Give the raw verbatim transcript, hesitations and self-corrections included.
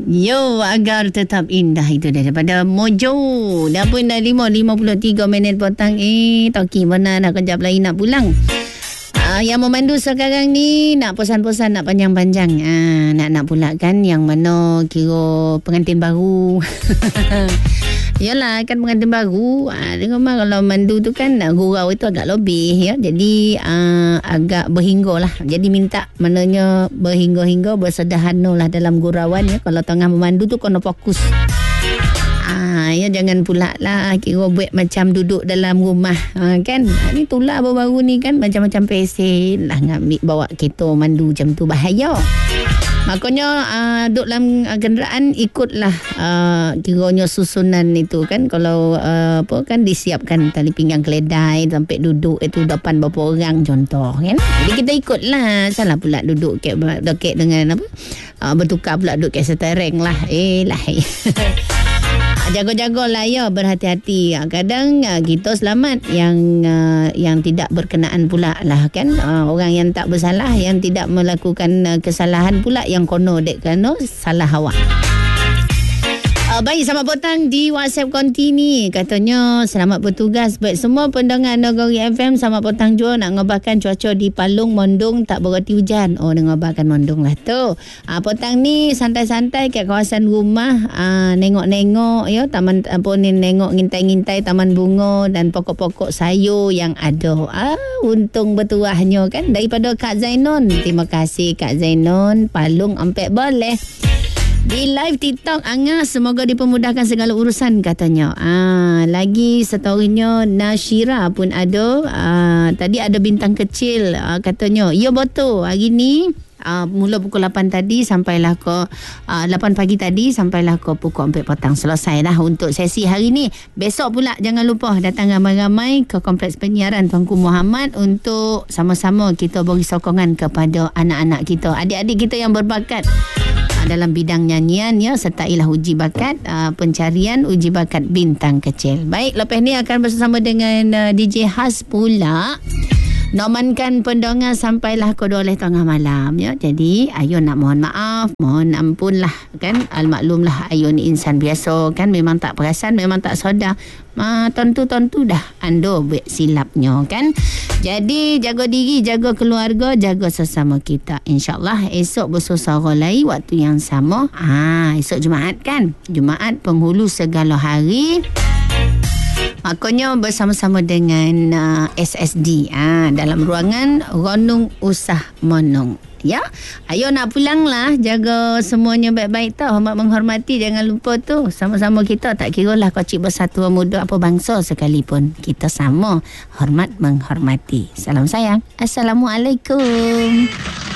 Yo, agar tetap indah itu daripada Mojo. Dah pun dah lima, lima puluh tiga minit petang. Eh, Toki benar nak kejap lagi nak pulang. Uh, yang memandu sekarang ni nak pesan-pesan nak panjang-panjang. Uh, nak nak pula kan yang mana kira pengantin baru. Yalah kan pengantin baru. Ah, tengok mah kalau mandu tu kan gurau itu agak lebih ya. Jadi uh, agak berhingga lah. Jadi minta maknanya berhingga-hingga bersederhana lah dalam gurauan ya. Kalau tengah memandu tu kena fokus. Ah, ya jangan pula lah kira buat macam duduk dalam rumah ha, kan. Ha, ni tulah baru-baru ni kan macam-macam pesen lah ngambil bawa kereta mandu macam tu bahaya. Makanya uh, duduk dalam uh, kenderaan ikutlah uh, kiranya susunan itu kan. Kalau uh, apa kan disiapkan tali pinggang keledai sampai duduk itu depan berapa orang contoh kan. Jadi kita ikutlah. Salah pula duduk kat dekat dengan apa uh, bertukar pula duduk kat setereng lah. Eh lah. Jaga-jagalah ya, berhati-hati. Kadang uh, kita selamat yang uh, yang tidak berkenaan pula lah kan. Uh, orang yang tak bersalah, yang tidak melakukan uh, kesalahan pula yang kono dek kena salah awak. Uh, baik, selamat petang di WhatsApp konti ni. Katanya selamat bertugas buat semua pendengar Negeri F M. Selamat petang juga nak ngabarkan cuaca di Palung Mondong tak bererti hujan. Oh, nak ngabarkan Mondong lah tu. Uh, petang ni santai-santai kat kawasan rumah. Uh, nengok-nengok ya taman apa ni, nengok ngintai-ngintai taman bunga dan pokok-pokok sayur yang ada. Ah, untung bertuahnya kan daripada Kak Zainon. Terima kasih Kak Zainon. Palung ampek boleh. Di live TikTok Anga, semoga dipermudahkan segala urusan katanya. Ah, lagi storynya Nashira pun ada. Ah, tadi ada bintang kecil ah, katanya. Ya betul. Hari ni ah, mula pukul lapan tadi sampailah ke ah, lapan pagi tadi sampailah ke pukul empat petang. Selesai dah untuk sesi hari ni. Besok pula jangan lupa datang ramai-ramai ke Kompleks Penyiaran Tuanku Muhammad untuk sama-sama kita beri sokongan kepada anak-anak kita, adik-adik kita yang berbakat dalam bidang nyanyian ya, sertailah uji bakat uh, pencarian uji bakat bintang kecil. Baik, lepas ni akan bersama dengan uh, D J Has pula nomankan pendengar sampailah ke dua belas tengah malam ya. Jadi ayo nak mohon maaf, mohon ampun lah kan. Al-maklumlah ayo ni insan biasa kan, memang tak perasan, memang tak sedar. Ma tentu-tentu dah ando buat silapnya kan. Jadi jaga diri, jaga keluarga, jaga sesama kita. InsyaAllah esok bersuara lain waktu yang sama. Ah, esok Jumaat kan. Jumaat penghulu segala hari. Makanya bersama-sama dengan uh, S S D ah, dalam ruangan Ronung Usah Monong. Ya, ayo nak pulang lah. Jaga semuanya baik-baik tau. Hormat menghormati, jangan lupa tu. Sama-sama kita, tak kira lah kecil besar tua muda apa bangsa sekalipun. Kita sama hormat menghormati. Salam sayang. Assalamualaikum.